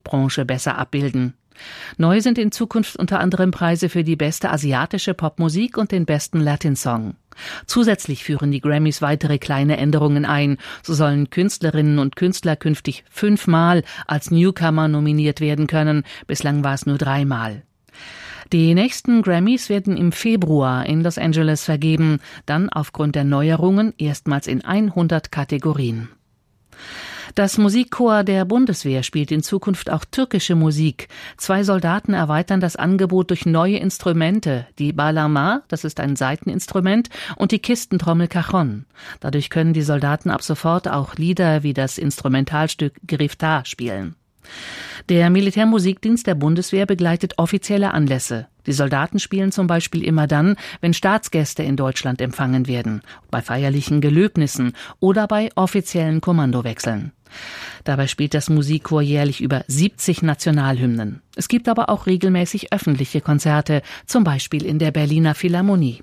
Popbranche besser abbilden. Neu sind in Zukunft unter anderem Preise für die beste asiatische Popmusik und den besten Latin-Song. Zusätzlich führen die Grammys weitere kleine Änderungen ein. So sollen Künstlerinnen und Künstler künftig 5-mal als Newcomer nominiert werden können. Bislang war es nur 3-mal. Die nächsten Grammys werden im Februar in Los Angeles vergeben, dann aufgrund der Neuerungen erstmals in 100 Kategorien. Das Musikchor der Bundeswehr spielt in Zukunft auch türkische Musik. 2 Soldaten erweitern das Angebot durch neue Instrumente, die Bağlama, das ist ein Saiteninstrument, und die Kistentrommel Cajon. Dadurch können die Soldaten ab sofort auch Lieder wie das Instrumentalstück Giriftar spielen. Der Militärmusikdienst der Bundeswehr begleitet offizielle Anlässe. Die Soldaten spielen zum Beispiel immer dann, wenn Staatsgäste in Deutschland empfangen werden, bei feierlichen Gelöbnissen oder bei offiziellen Kommandowechseln. Dabei spielt das Musikchor jährlich über 70 Nationalhymnen. Es gibt aber auch regelmäßig öffentliche Konzerte, zum Beispiel in der Berliner Philharmonie.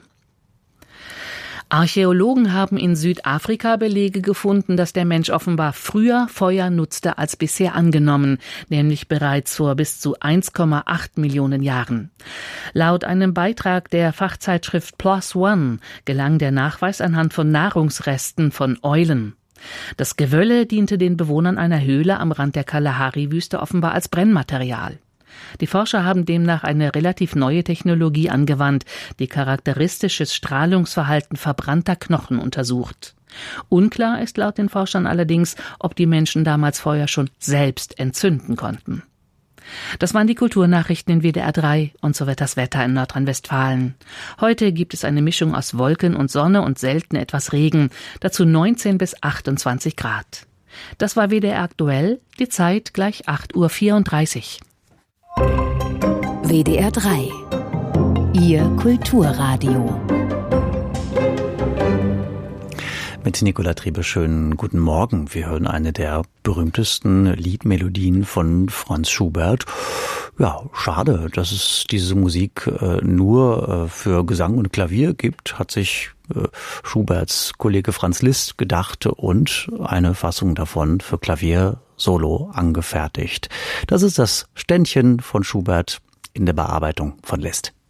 Archäologen haben in Südafrika Belege gefunden, dass der Mensch offenbar früher Feuer nutzte als bisher angenommen, nämlich bereits vor bis zu 1,8 Millionen Jahren. Laut einem Beitrag der Fachzeitschrift PLOS ONE gelang der Nachweis anhand von Nahrungsresten von Eulen. Das Gewölle diente den Bewohnern einer Höhle am Rand der Kalahari-Wüste offenbar als Brennmaterial. Die Forscher haben demnach eine relativ neue Technologie angewandt, die charakteristisches Strahlungsverhalten verbrannter Knochen untersucht. Unklar ist laut den Forschern allerdings, ob die Menschen damals Feuer schon selbst entzünden konnten. Das waren die Kulturnachrichten in WDR 3 und so wird das Wetter in Nordrhein-Westfalen. Heute gibt es eine Mischung aus Wolken und Sonne und selten etwas Regen, dazu 19 bis 28 Grad. Das war WDR aktuell, die Zeit gleich 8:34 Uhr. WDR 3, Ihr Kulturradio. Mit Nicola Triebe, schönen guten Morgen. Wir hören eine der berühmtesten Liedmelodien von Franz Schubert. Ja, schade, dass es diese Musik nur für Gesang und Klavier gibt, hat sich Schuberts Kollege Franz Liszt gedacht und eine Fassung davon für Klavier solo angefertigt. Das ist das Ständchen von Schubert in der Bearbeitung von Liszt.